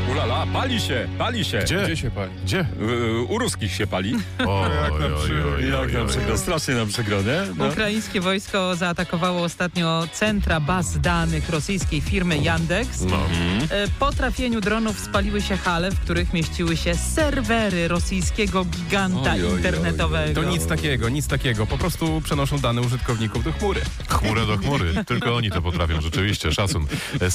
Ulala, pali się. Gdzie się pali? Gdzie? U ruskich się pali. Jak nam przykro, strasznie nam przykro, nie? No. Ukraińskie wojsko zaatakowało ostatnio centra baz danych rosyjskiej firmy Yandex. Po trafieniu dronów spaliły się hale, w których mieściły się serwery rosyjskiego giganta internetowego. To nic takiego. Po prostu przenoszą dane użytkowników do chmury. Chmurę do chmury. Tylko oni to potrafią, rzeczywiście. Szacun.